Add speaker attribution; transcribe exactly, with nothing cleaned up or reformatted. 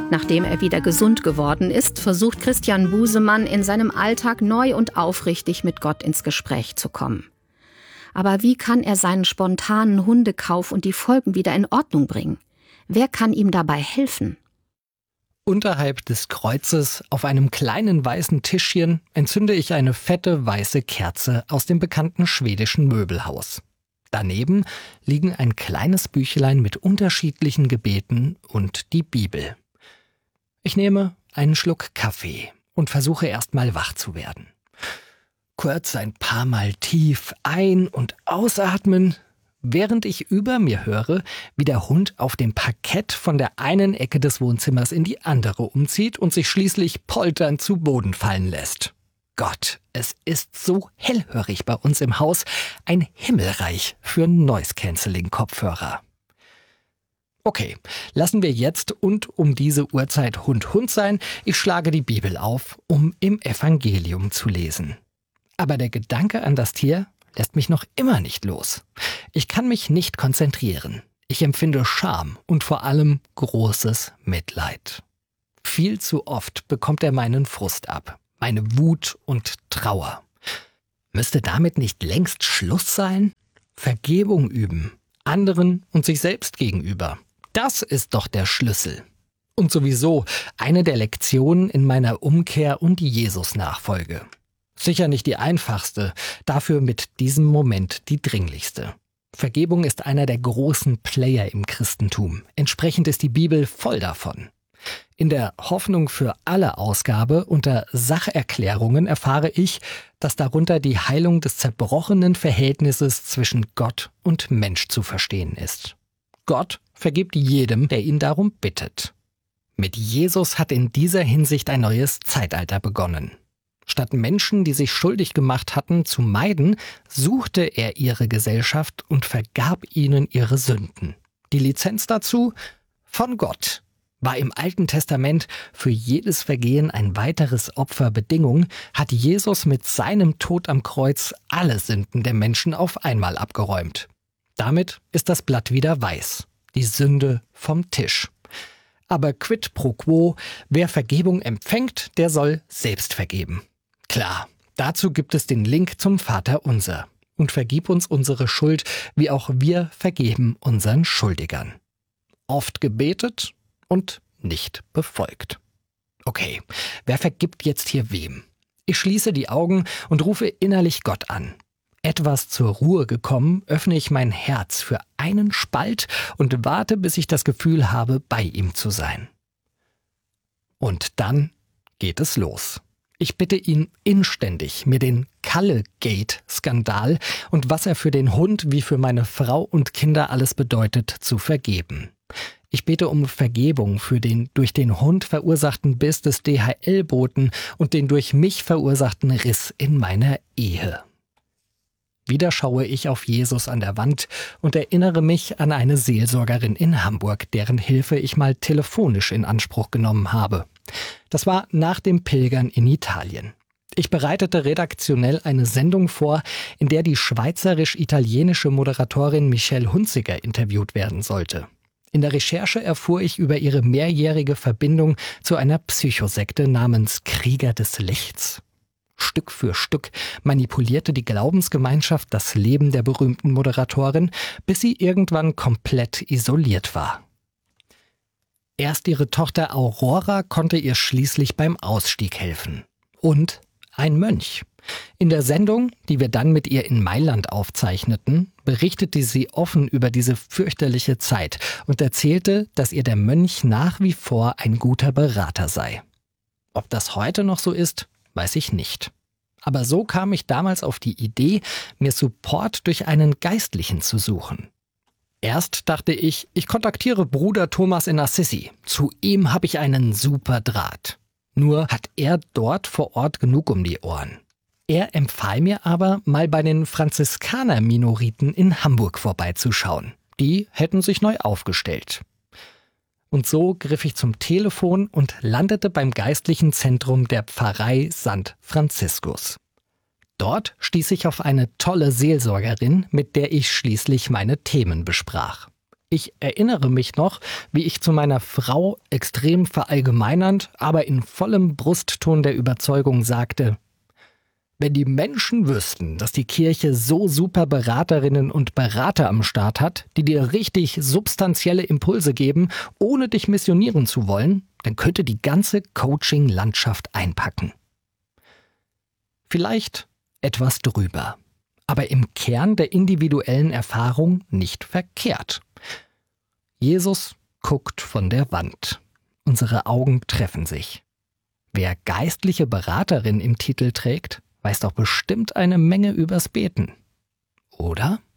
Speaker 1: Nachdem er wieder gesund geworden ist, versucht Christian Busemann in seinem Alltag neu und aufrichtig mit Gott ins Gespräch zu kommen. Aber wie kann er seinen spontanen Hundekauf und die Folgen wieder in Ordnung bringen? Wer kann ihm dabei helfen?
Speaker 2: Unterhalb des Kreuzes, auf einem kleinen weißen Tischchen, entzünde ich eine fette weiße Kerze aus dem bekannten schwedischen Möbelhaus. Daneben liegen ein kleines Büchlein mit unterschiedlichen Gebeten und die Bibel. Ich nehme einen Schluck Kaffee und versuche erstmal wach zu werden. Kurz ein paar Mal tief ein- und ausatmen, während ich über mir höre, wie der Hund auf dem Parkett von der einen Ecke des Wohnzimmers in die andere umzieht und sich schließlich polternd zu Boden fallen lässt. Gott, es ist so hellhörig bei uns im Haus, ein Himmelreich für Noise-Canceling-Kopfhörer. Okay, lassen wir jetzt und um diese Uhrzeit Hund Hund sein. Ich schlage die Bibel auf, um im Evangelium zu lesen. Aber der Gedanke an das Tier lässt mich noch immer nicht los. Ich kann mich nicht konzentrieren. Ich empfinde Scham und vor allem großes Mitleid. Viel zu oft bekommt er meinen Frust ab, meine Wut und Trauer. Müsste damit nicht längst Schluss sein? Vergebung üben, anderen und sich selbst gegenüber. Das ist doch der Schlüssel. Und sowieso eine der Lektionen in meiner Umkehr und Jesus-Nachfolge. Sicher nicht die einfachste, dafür mit diesem Moment die dringlichste. Vergebung ist einer der großen Player im Christentum. Entsprechend ist die Bibel voll davon. In der Hoffnung für alle Ausgabe unter Sacherklärungen erfahre ich, dass darunter die Heilung des zerbrochenen Verhältnisses zwischen Gott und Mensch zu verstehen ist. Gott vergibt jedem, der ihn darum bittet. Mit Jesus hat in dieser Hinsicht ein neues Zeitalter begonnen. Statt Menschen, die sich schuldig gemacht hatten, zu meiden, suchte er ihre Gesellschaft und vergab ihnen ihre Sünden. Die Lizenz dazu? Von Gott. War im Alten Testament für jedes Vergehen ein weiteres Opfer Bedingung, hat Jesus mit seinem Tod am Kreuz alle Sünden der Menschen auf einmal abgeräumt. Damit ist das Blatt wieder weiß, die Sünde vom Tisch. Aber quid pro quo, wer Vergebung empfängt, der soll selbst vergeben. Klar, dazu gibt es den Link zum Vaterunser. Und vergib uns unsere Schuld, wie auch wir vergeben unseren Schuldigern. Oft gebetet und nicht befolgt. Okay, wer vergibt jetzt hier wem? Ich schließe die Augen und rufe innerlich Gott an. Etwas zur Ruhe gekommen, öffne ich mein Herz für einen Spalt und warte, bis ich das Gefühl habe, bei ihm zu sein. Und dann geht es los. Ich bitte ihn inständig, mir den Kalle-Gate-Skandal und was er für den Hund wie für meine Frau und Kinder alles bedeutet, zu vergeben. Ich bete um Vergebung für den durch den Hund verursachten Biss des D H L-Boten und den durch mich verursachten Riss in meiner Ehe. Wieder schaue ich auf Jesus an der Wand und erinnere mich an eine Seelsorgerin in Hamburg, deren Hilfe ich mal telefonisch in Anspruch genommen habe. Das war nach dem Pilgern in Italien. Ich bereitete redaktionell eine Sendung vor, in der die schweizerisch-italienische Moderatorin Michelle Hunziker interviewt werden sollte. In der Recherche erfuhr ich über ihre mehrjährige Verbindung zu einer Psychosekte namens Krieger des Lichts. Stück für Stück manipulierte die Glaubensgemeinschaft das Leben der berühmten Moderatorin, bis sie irgendwann komplett isoliert war. Erst ihre Tochter Aurora konnte ihr schließlich beim Ausstieg helfen. Und ein Mönch. In der Sendung, die wir dann mit ihr in Mailand aufzeichneten, berichtete sie offen über diese fürchterliche Zeit und erzählte, dass ihr der Mönch nach wie vor ein guter Berater sei. Ob das heute noch so ist, weiß ich nicht. Aber so kam ich damals auf die Idee, mir Support durch einen Geistlichen zu suchen. Erst dachte ich, ich kontaktiere Bruder Thomas in Assisi. Zu ihm habe ich einen super Draht. Nur hat er dort vor Ort genug um die Ohren. Er empfahl mir aber, mal bei den Franziskaner-Minoriten in Hamburg vorbeizuschauen. Die hätten sich neu aufgestellt. Und so griff ich zum Telefon und landete beim geistlichen Zentrum der Pfarrei Sankt Franziskus. Dort stieß ich auf eine tolle Seelsorgerin, mit der ich schließlich meine Themen besprach. Ich erinnere mich noch, wie ich zu meiner Frau extrem verallgemeinernd, aber in vollem Brustton der Überzeugung sagte: Wenn die Menschen wüssten, dass die Kirche so super Beraterinnen und Berater am Start hat, die dir richtig substanzielle Impulse geben, ohne dich missionieren zu wollen, dann könnte die ganze Coaching-Landschaft einpacken. Vielleicht etwas drüber, aber im Kern der individuellen Erfahrung nicht verkehrt. Jesus guckt von der Wand. Unsere Augen treffen sich. Wer geistliche Beraterin im Titel trägt, weiß doch bestimmt eine Menge übers Beten. Oder?